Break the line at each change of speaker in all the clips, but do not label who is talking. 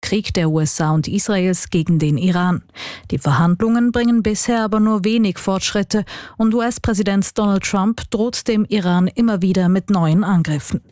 Krieg der USA und Israels gegen den Iran. Die Verhandlungen bringen bisher aber nur wenig Fortschritte und US-Präsident Donald Trump droht dem Iran immer wieder mit neuen Angriffen.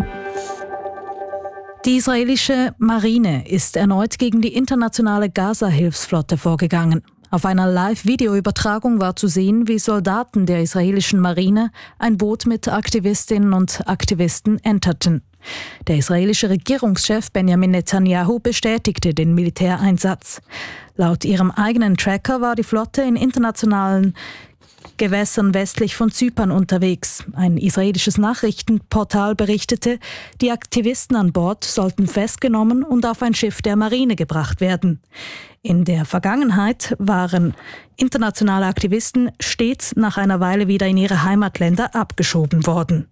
Die israelische Marine ist erneut gegen die internationale Gaza-Hilfsflotte vorgegangen. Auf einer Live-Videoübertragung war zu sehen, wie Soldaten der israelischen Marine ein Boot mit Aktivistinnen und Aktivisten enterten. Der israelische Regierungschef Benjamin Netanyahu bestätigte den Militäreinsatz. Laut ihrem eigenen Tracker war die Flotte in internationalen Gewässern westlich von Zypern unterwegs. Ein israelisches Nachrichtenportal berichtete, die Aktivisten an Bord sollten festgenommen und auf ein Schiff der Marine gebracht werden. In der Vergangenheit waren internationale Aktivisten stets nach einer Weile wieder in ihre Heimatländer abgeschoben worden.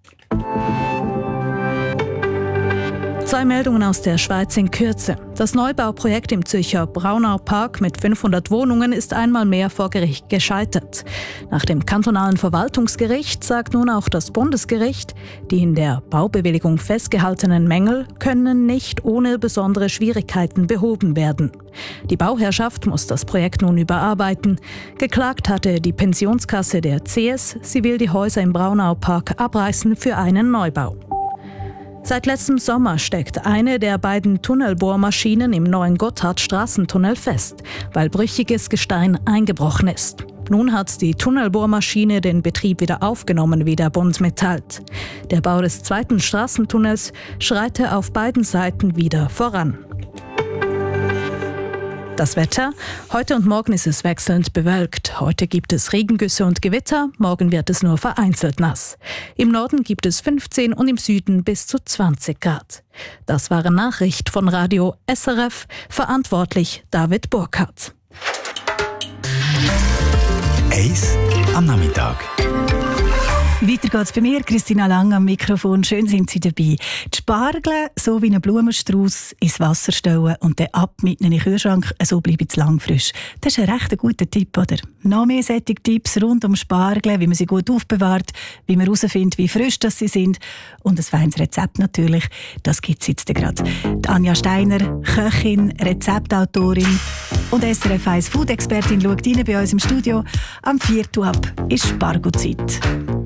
2 Meldungen aus der Schweiz in Kürze. Das Neubauprojekt im Zürcher Braunau Park mit 500 Wohnungen ist einmal mehr vor Gericht gescheitert. Nach dem kantonalen Verwaltungsgericht sagt nun auch das Bundesgericht, die in der Baubewilligung festgehaltenen Mängel können nicht ohne besondere Schwierigkeiten behoben werden. Die Bauherrschaft muss das Projekt nun überarbeiten. Geklagt hatte die Pensionskasse der CS, sie will die Häuser im Braunau Park abreißen für einen Neubau. Seit letztem Sommer steckt eine der beiden Tunnelbohrmaschinen im neuen Gotthardstraßentunnel fest, weil brüchiges Gestein eingebrochen ist. Nun hat die Tunnelbohrmaschine den Betrieb wieder aufgenommen, wie der Bund mitteilt. Der Bau des zweiten Straßentunnels schreite auf beiden Seiten wieder voran. Das Wetter. Heute und morgen ist es wechselnd bewölkt. Heute gibt es Regengüsse und Gewitter, morgen wird es nur vereinzelt nass. Im Norden gibt es 15 und im Süden bis zu 20 Grad. Das war eine Nachricht von Radio SRF, verantwortlich David Burkhardt.
Eis am Nachmittag.
Weiter geht's bei mir, Christina Lang am Mikrofon. Schön sind Sie dabei. Die Spargel so wie einen Blumenstrauß ins Wasser stellen und dann ab mit in den Kühlschrank, so bleiben sie lang frisch. Das ist ein recht guter Tipp, oder? Noch mehr solche Tipps rund um Spargel, wie man sie gut aufbewahrt, wie man herausfindet, wie frisch das sie sind. Und ein feines Rezept natürlich, das gibt es jetzt gerade. Die Anja Steiner, Köchin, Rezeptautorin und SRF 1 Food-Expertin, schaut rein bei uns im Studio. Am 4. ab ist Spargelzeit.